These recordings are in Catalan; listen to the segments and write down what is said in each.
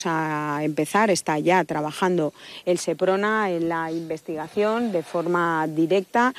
a empezar, está ya trabajando el Seprona en la investigación de forma directa.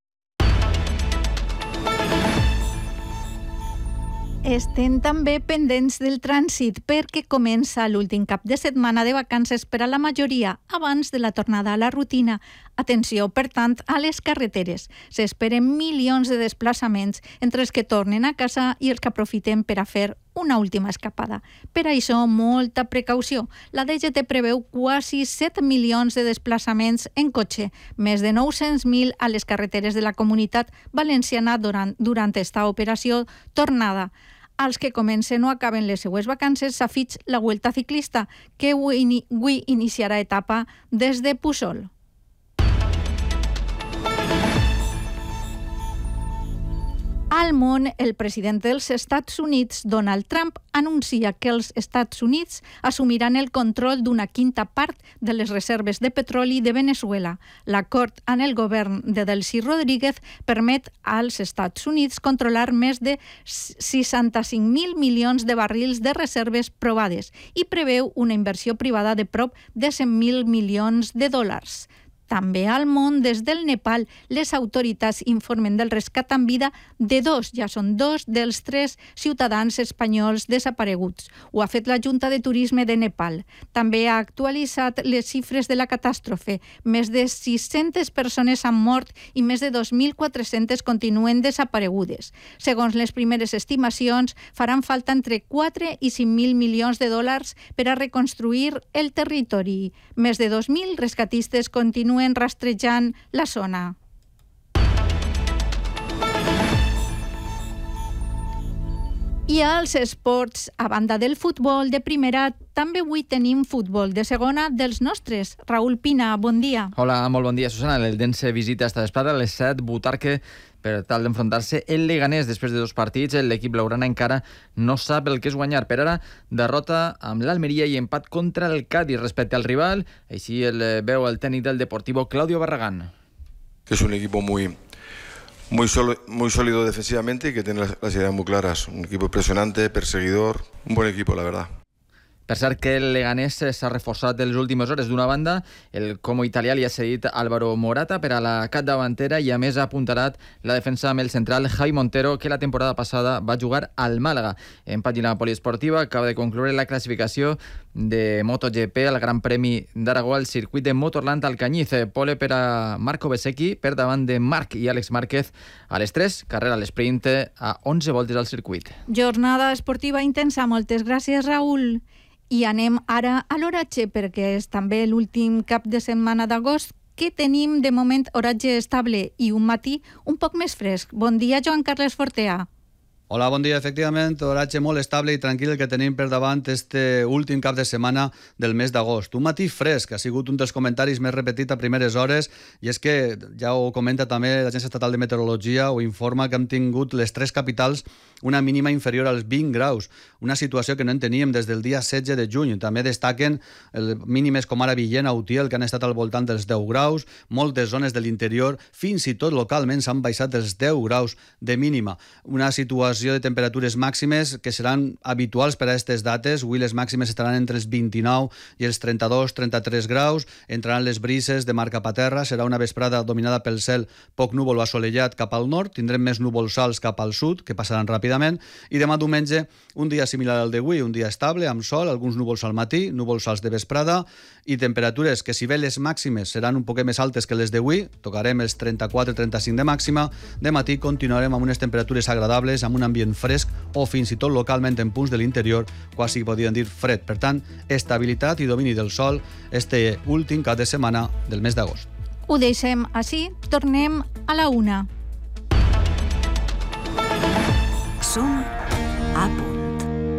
Estem també pendents del trànsit perquè comença l'últim cap de setmana de vacances per a la majoria abans de la tornada a la rutina. Atenció, per tant, a les carreteres. S'esperen milions de desplaçaments entre els que tornen a casa i els que aprofiten per a fer una última escapada. Per això, molta precaució. La DGT preveu quasi 7 milions de desplaçaments en cotxe, més de 900.000 a les carreteres de la Comunitat Valenciana durant esta operació tornada. Als que comencen o acaben les seues vacances s'afig la Vuelta Ciclista, que avui iniciarà etapa des de Puçol. Al món, el president dels Estats Units, Donald Trump, anuncia que els Estats Units assumiran el control d'una quinta part de les reserves de petroli de Venezuela. L'acord amb el govern de Delcy Rodríguez permet als Estats Units controlar més de 65.000 milions de barrils de reserves provades i preveu una inversió privada de prop de 100.000 milions de dòlars. També al món, des del Nepal, les autoritats informen del rescat en vida de dos dels 3 ciutadans espanyols desapareguts. Ho ha fet la Junta de Turisme de Nepal. També ha actualitzat les xifres de la catàstrofe. Més de 600 persones han mort i més de 2.400 continuen desaparegudes. Segons les primeres estimacions, faran falta entre 4 i 5.000 milions de dòlars per a reconstruir el territori. Més de 2.000 rescatistes continuen rastrejant la zona. I als esports, a banda del futbol de primera, també avui tenim futbol de segona dels nostres. Raül Pina, bon dia. Hola, molt bon dia, Susana. L'Eldense visita esta vesprada a les 7 Butarque per tal d'enfrontar-se el Leganés. Després de 2 partits, l'equip blaugrana encara no sap el que és guanyar. Per ara, derrota amb l'Almeria i empat contra el Cádiz respecte al rival. Així el veu el tècnic del Deportivo, Claudio Barragán. Es un equipo muy sólido defensivamente y que tiene las ideas muy claras. Un equipo impresionante, perseguidor, un buen equipo, la verdad. Per cert que el Leganés s'ha reforçat de les últimes hores. D'una banda, el Como italià li ha cedit Álvaro Morata per a la capdavantera i a més ha apuntalat la defensa amb el central Javi Montero, que la temporada passada va jugar al Màlaga. En pàgina poliesportiva acaba de concloure la classificació de MotoGP al Gran Premi d'Aragó al circuit de Motorland al Cañiz. Pole per a Marco Bezzecchi per davant de Marc i Àlex Márquez a les 3, carrera a l'esprint a 11 voltes al circuit. Jornada esportiva intensa. Moltes gràcies, Raül. I anem ara a l'oratge, perquè és també l'últim cap de setmana d'agost que tenim de moment oratge estable i un matí un poc més fresc. Bon dia, Joan Carles Fortea. Hola, bon dia. Efectivament, oratge molt estable i tranquil que tenim per davant este últim cap de setmana del mes d'agost. Un matí fresc, ha sigut un dels comentaris més repetit a primeres hores, i és que, ja ho comenta també l'Agència Estatal de Meteorologia, ho informa que hem tingut les 3 capitals una mínima inferior als 20 graus, una situació que no en teníem des del dia 16 de juny. També destaquen mínimes com ara Villena o Utiel, que han estat al voltant dels 10 graus, moltes zones de l'interior, fins i tot localment s'han baixat dels 10 graus de mínima. Una situació de temperatures màximes que seran habituals per a aquestes dates. Avui les màximes estaran entre els 29 i els 32-33 graus, entraran les brises de mar cap a terra, serà una vesprada dominada pel cel poc núvol o assolellat cap al nord, tindrem més núvols alts cap al sud, que passaran ràpidament, i demà diumenge un dia similar al d'avui, un dia estable, amb sol, alguns núvols al matí, núvols alts de vesprada, i temperatures que, si bé les màximes seran un poc més altes que les d'avui, tocarem els 34-35 de màxima, de matí continuarem amb unes temperatures agradables, amb un ambient fresc o fins i tot localment en punts de l'interior quasi podríem dir fred. Per tant, estabilitat i domini del sol este últim cap de setmana del mes d'agost. Ho deixem així, tornem a la 1. Som a punt.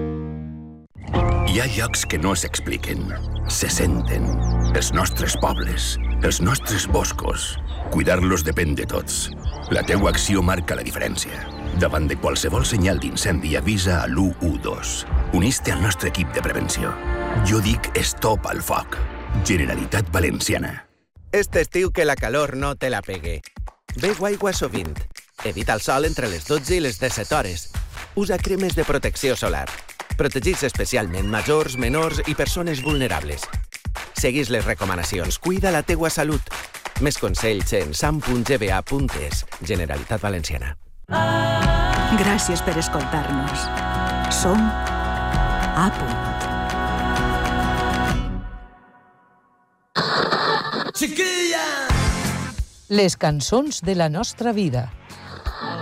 Hi ha llocs que no s'expliquen, se senten. Els nostres pobles, els nostres boscos. Cuidar-los depèn de tots. La teua acció marca la diferència. Davant de qualsevol senyal d'incendi, avisa a l'112. Unís-te al nostre equip de prevenció. Jo dic stop al foc. Generalitat Valenciana. Este estiu que la calor no te la pegue. Beu aigua sovint. Evita el sol entre les 12 i les 17 hores. Usa cremes de protecció solar. Protegits especialment majors, menors i persones vulnerables. Seguís les recomanacions. Cuida la teua salut. Més consells en sam.gba.es. Generalitat Valenciana. Gràcies per escoltar-nos. Som a punt. Les cançons de la nostra vida.